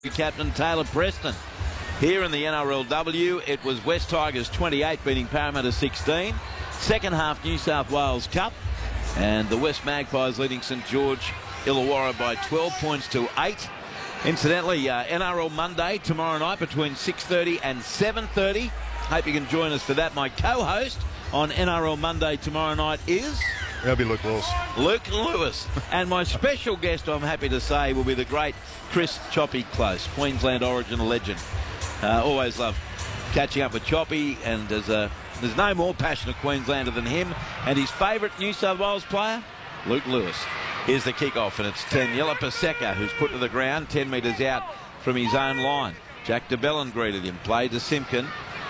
captain Taylor Preston. Here in the NRLW, it was West Tigers 28 beating Parramatta 16. Second half New South Wales Cup, and the West Magpies leading St George Illawarra by 12 points to 8. Incidentally, NRL Monday tomorrow night between 6:30 and 7:30. Hope you can join us for that. My co-host on NRL Monday tomorrow night is... That'll be Luke Lewis. Luke Lewis. And my special guest, I'm happy to say, will be the great Chris Choppy Close, Queensland Origin legend. Always love catching up with Choppy, and there's no more passionate Queenslander than him. And his favourite New South Wales player, Luke Lewis. Here's the kick-off, and it's Taniela Paseka who's put to the ground 10 metres out from his own line. Jack de Belin greeted him, played to Simpkin,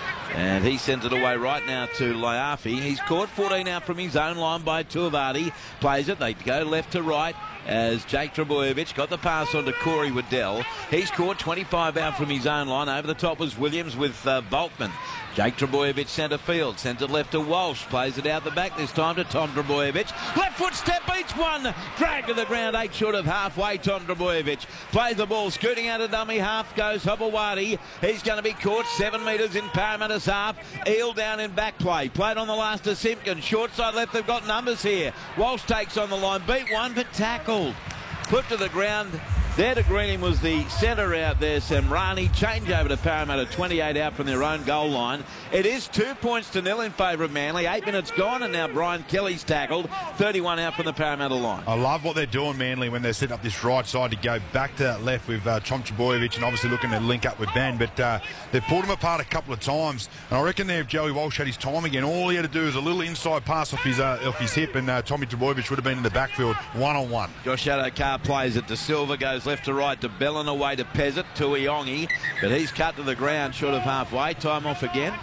and he sends it away right now to Laiafi. He's caught 14 out from his own line by Tuivati. Plays it, they go left to right as Jake Trbojevic got the pass on to Corey Waddell. He's caught 25 out from his own line. Over the top was Williams with Volkman. Jake Trbojevic centre field, sends it left to Walsh, plays it out the back this time to Tom Trbojevic. Left foot step beats one, drag to the ground, 8 short of halfway. Tom Trbojevic plays the ball, scooting out of dummy half goes Hopewadi. He's going to be caught 7 metres in Parramatta's half. Eel down in back play, played on the last to Simpkin, short side left, they've got numbers here. Walsh takes on the line, beat one but tackled, put to the ground. There to greet him was the centre out there, Samrani. Change over to Parramatta, 28 out from their own goal line. It is 2 points to nil in favour of Manly. 8 minutes gone, and now Brian Kelly's tackled. 31 out from the Parramatta line. I love what they're doing, Manly, when they're setting up this right side to go back to that left with Tom Trbojevic, and obviously looking to link up with Ben. But they've pulled him apart a couple of times, and I reckon there, if Joey Walsh had his time again, all he had to do was a little inside pass off his hip, and Tommy Trbojevic would have been in the backfield one-on-one. Josh Addo-Carr plays it to Silva, goes left to right to Bellin, away to Pezzett, to Iongi, but he's cut to the ground short of halfway. Time off again.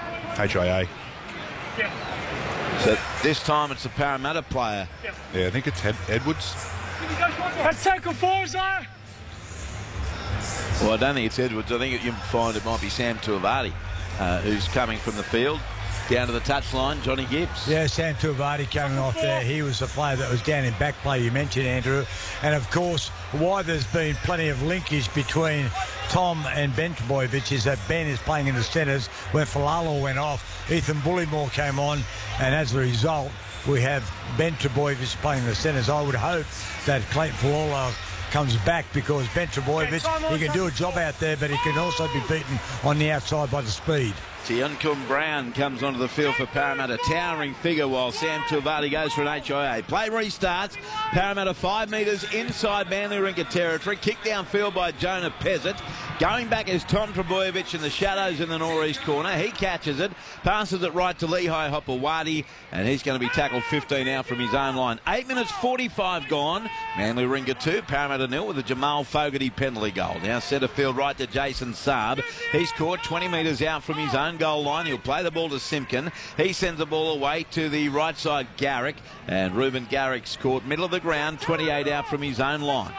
HIA. So this time it's a Parramatta player. Yeah, I think it's Edwards. That's tackle 4, Zara. Well, I don't think it's Edwards. I think you find it might be Sam Tuivati, who's coming from the field. Down to the touchline, Johnny Gibbs. Yeah, Sam Tuivati coming off there. He was the player that was down in back play, you mentioned, Andrew. And, of course, why there's been plenty of linkage between Tom and Ben Trbojevic is that Ben is playing in the centres. When Falala went off, Ethan Bullimore came on, and as a result, we have Ben Trbojevic playing in the centres. I would hope that Clayton Falala comes back, because Ben Trbojevic, he can do a job out there, but he can also be beaten on the outside by the speed. Tiancum Brown comes onto the field for Parramatta, towering figure, while Sam Tuivati goes for an HIA. Play restarts. Parramatta 5 metres inside Manly Rinka territory. Kick downfield by Jonah Pezzett. Going back is Tom Trbojevic in the shadows in the northeast corner. He catches it, passes it right to Lehigh Hopewadi, and he's going to be tackled 15 out from his own line. 8 minutes 45 gone. Manly Rinka 2, Parramatta 0 with a Jamal Fogarty penalty goal. Now centre field right to Jason Saab. He's caught 20 metres out from his own goal line. He'll play the ball to Simpkin. He sends the ball away to the right side, Garrick, and Ruben Garrick's caught middle of the ground, 28 out from his own line.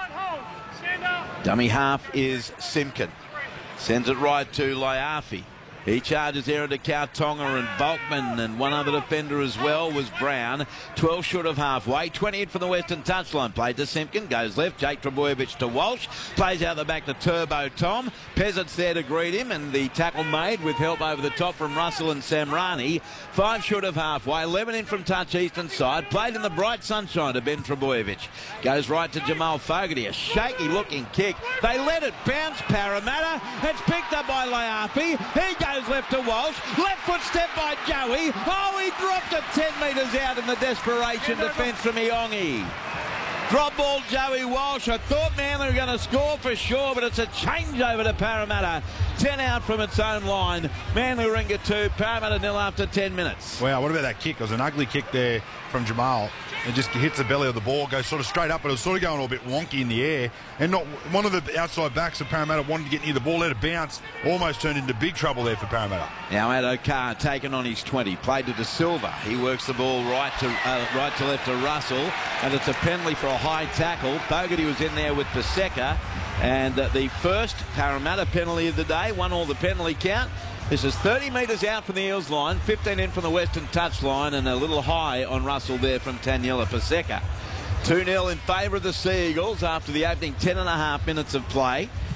Dummy half is Simpkin. Sends it right to Laiafi. He charges there into Kautonga and Volkman, and one other defender as well was Brown. 12 short of halfway. 28 from the western touchline. Played to Simpkin. Goes left. Jake Trbojevic to Walsh. Plays out the back to Turbo Tom. Pezzett's there to greet him, and the tackle made with help over the top from Russell and Samrani. 5 short of halfway. 11 in from touch eastern side. Played in the bright sunshine to Ben Trbojevic. Goes right to Jamal Fogarty. A shaky looking kick. They let it bounce. Parramatta. It's picked up by Laiafi. He goes left to Walsh. Left foot step by Joey. Oh, he dropped it 10 metres out in the desperation defence from Iongi. Drop ball, Joey Walsh. I thought Manly were going to score for sure, but it's a change over to Parramatta. 10 out from its own line. Manly Ringa 2, Parramatta 0 after 10 minutes. Wow, what about that kick? It was an ugly kick there from Jamal. It just hits the belly of the ball, goes sort of straight up, but it was sort of going a little bit wonky in the air. And not one of the outside backs of Parramatta wanted to get near the ball, let it bounce, almost turned into big trouble there for Parramatta. Now Addo-Carr taken on his 20, played to De Silva. He works the ball right to left to Russell, and it's a penalty for a high tackle. Fogarty was in there with Paseka, and the first Parramatta penalty of the day, won all the penalty count. This is 30 metres out from the Eels line, 15 in from the western touch line, and a little high on Russell there from Taniela Paseka. 2-0 in favour of the Sea Eagles after the opening 10.5 minutes of play.